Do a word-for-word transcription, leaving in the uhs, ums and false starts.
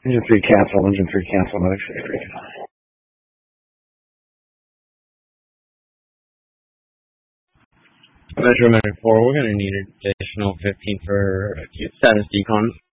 Engine three cancel, engine three cancel, another three. Measurement four, we're going to need an additional fifteen for status decon.